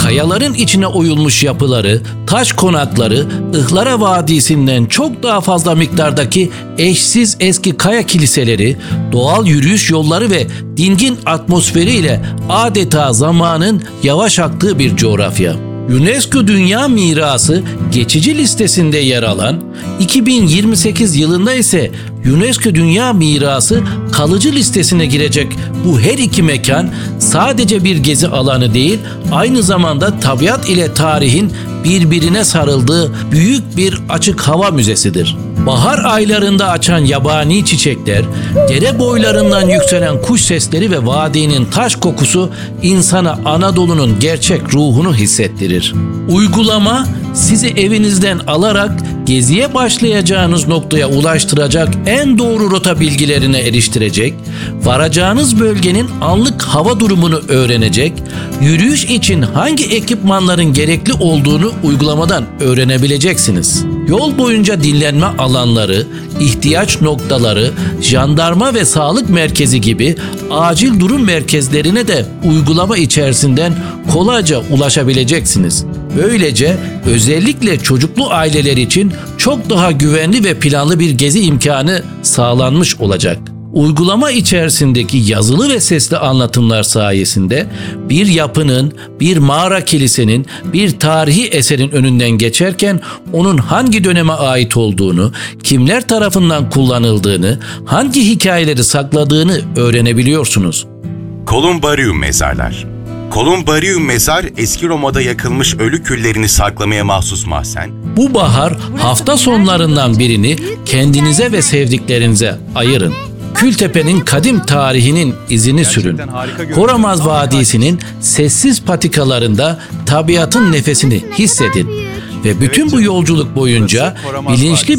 kayaların içine oyulmuş yapıları, taş konakları, Ihlara Vadisi'nden çok daha fazla miktardaki eşsiz eski kaya kiliseleri, doğal yürüyüş yolları ve dingin atmosferiyle adeta zamanın yavaş aktığı bir coğrafya. UNESCO Dünya Mirası geçici listesinde yer alan, 2028 yılında ise UNESCO Dünya Mirası kalıcı listesine girecek bu her iki mekan sadece bir gezi alanı değil, aynı zamanda tabiat ile tarihin birbirine sarıldığı büyük bir açık hava müzesidir. Bahar aylarında açan yabani çiçekler, dere boylarından yükselen kuş sesleri ve vadinin taş kokusu insana Anadolu'nun gerçek ruhunu hissettirir. Uygulama sizi evinizden alarak geziye başlayacağınız noktaya ulaştıracak en doğru rota bilgilerine eriştirecek, varacağınız bölgenin anlık hava durumunu öğrenecek, yürüyüş için hangi ekipmanların gerekli olduğunu uygulamadan öğrenebileceksiniz. Yol boyunca dinlenme alanları, ihtiyaç noktaları, jandarma ve sağlık merkezi gibi acil durum merkezlerine de uygulama içerisinden kolayca ulaşabileceksiniz. Böylece özellikle çocuklu aileler için çok daha güvenli ve planlı bir gezi imkanı sağlanmış olacak. Uygulama içerisindeki yazılı ve sesli anlatımlar sayesinde bir yapının, bir mağara kilisenin, bir tarihi eserin önünden geçerken onun hangi döneme ait olduğunu, kimler tarafından kullanıldığını, hangi hikayeleri sakladığını öğrenebiliyorsunuz. Columbarium mezarlar. Columbarium mezar eski Roma'da yakılmış ölü küllerini saklamaya mahsus mahzen. Bu bahar hafta sonlarından birini kendinize ve sevdiklerinize ayırın. Kültepe'nin kadim tarihinin izini sürün. Koramaz Vadisi'nin sessiz patikalarında tabiatın nefesini hissedin. Ve bütün bu yolculuk boyunca bilinçli